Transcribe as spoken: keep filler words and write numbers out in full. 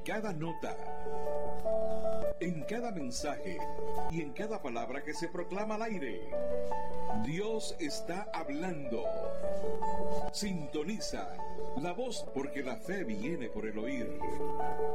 cada nota, en cada mensaje y en cada palabra que se proclama al aire. Dios está hablando. Sintoniza la voz, porque la fe viene por el oír.